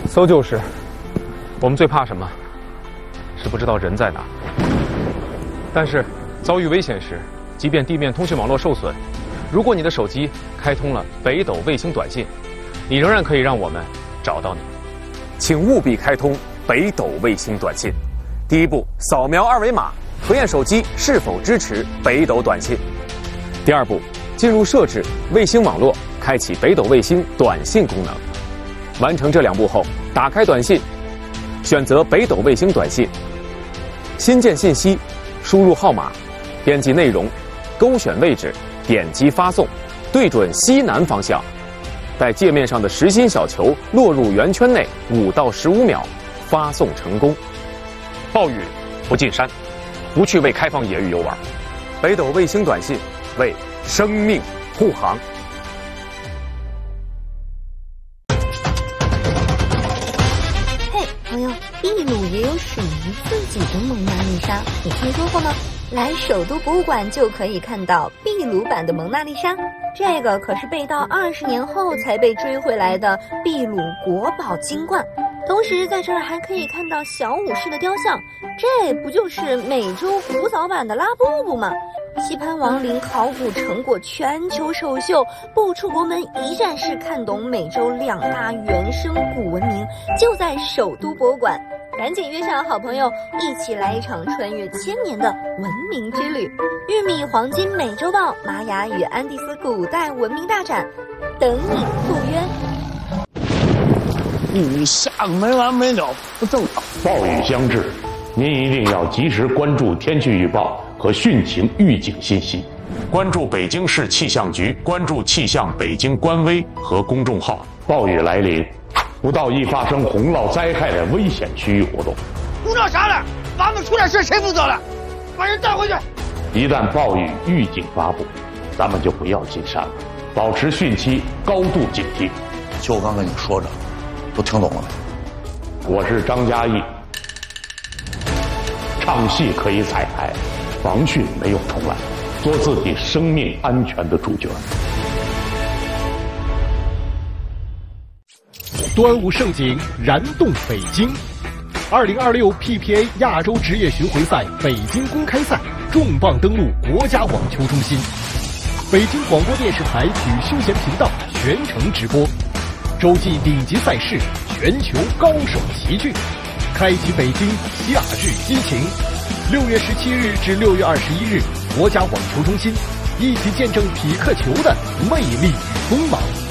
搜救时，我们最怕什么？是不知道人在哪。但是遭遇危险时，即便地面通讯网络受损，如果你的手机开通了北斗卫星短信，你仍然可以让我们找到你。 请务必开通北斗卫星短信。第一步，扫描二维码，核验手机是否支持北斗短信。第二步，进入设置卫星网络，开启北斗卫星短信功能。完成这2步后，打开短信，选择北斗卫星短信，新建信息，输入号码，编辑内容，勾选位置，点击发送，对准西南方向，待界面上的实心小球落入圆圈内5到15秒，发送成功。 暴雨不进山，不去为开放野域游玩。 北斗卫星短信为生命护航。 朋友，秘鲁也有属于自己的蒙娜丽莎，你听说过吗？来首都博物馆就可以看到秘鲁版的蒙娜丽莎，这个可是被盗20年后才被追回来的秘鲁国宝金冠。同时在这儿还可以看到小武士的雕像，这不就是美洲古早版的拉布布吗？棋盘王陵考古成果全球首秀，不出国门一站式看懂美洲2大原生古文明，就在首都博物馆。赶紧约上好朋友，一起来一场穿越1000年的文明之旅。玉米黄金美洲豹玛雅与安第斯古代文明大展，等你赴约。 雨下个没完没了，不正常。暴雨将至，您一定要及时关注天气预报和汛情预警信息，关注北京市气象局，关注气象北京官微和公众号。暴雨来临，不到易发生洪涝灾害的危险区域活动。 胡闹啥了？咱们出点事谁负责了？把人带回去。 一旦暴雨预警发布，咱们就不要进山了，保持汛期高度警惕。 就我刚跟你说着，都听懂了没？ 我是张嘉译。唱戏可以彩排，防汛没有重来，做自己生命安全的主角。 端午盛景燃动北京，2026 PPA 亚洲职业巡回赛北京公开赛重磅登陆国家网球中心，北京广播电视台体育休闲频道全程直播，洲际顶级赛事，全球高手齐聚，开启北京夏日激情。6月17日至6月21日，国家网球中心，一起见证匹克球的魅力与锋芒。